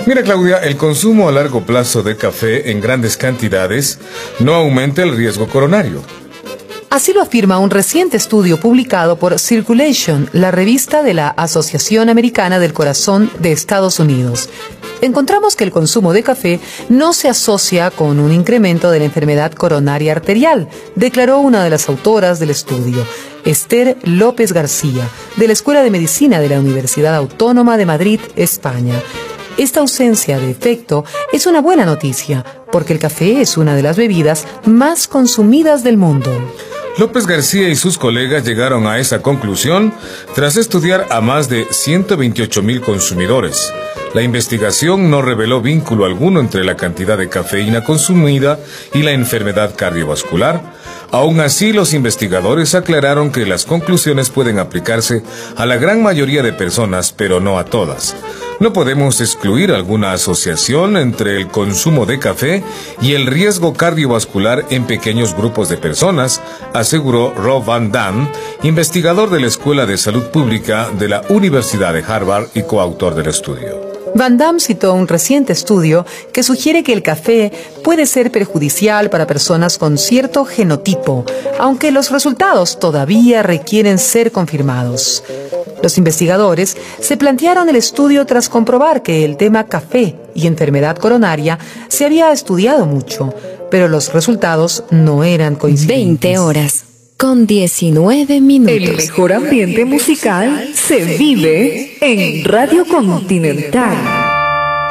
Mira, Claudia, el consumo a largo plazo de café en grandes cantidades no aumenta el riesgo coronario. Así lo afirma un reciente estudio publicado por Circulation, la revista de la Asociación Americana del Corazón de Estados Unidos. Encontramos que el consumo de café no se asocia con un incremento de la enfermedad coronaria arterial, declaró una de las autoras del estudio, Esther López García, de la Escuela de Medicina de la Universidad Autónoma de Madrid, España. Esta ausencia de efecto es una buena noticia, porque el café es una de las bebidas más consumidas del mundo. López García y sus colegas llegaron a esa conclusión tras estudiar a más de 128,000 consumidores. La investigación no reveló vínculo alguno entre la cantidad de cafeína consumida y la enfermedad cardiovascular. Aún así, los investigadores aclararon que las conclusiones pueden aplicarse a la gran mayoría de personas, pero no a todas. No podemos excluir alguna asociación entre el consumo de café y el riesgo cardiovascular en pequeños grupos de personas, aseguró Rob Van Dam, investigador de la Escuela de Salud Pública de la Universidad de Harvard y coautor del estudio. Van Dam citó un reciente estudio que sugiere que el café puede ser perjudicial para personas con cierto genotipo, aunque los resultados todavía requieren ser confirmados. Los investigadores se plantearon el estudio tras comprobar que el tema café y enfermedad coronaria se había estudiado mucho, pero los resultados no eran coincidentes. 20 horas con 19 minutos. El mejor ambiente musical se vive en Radio Continental.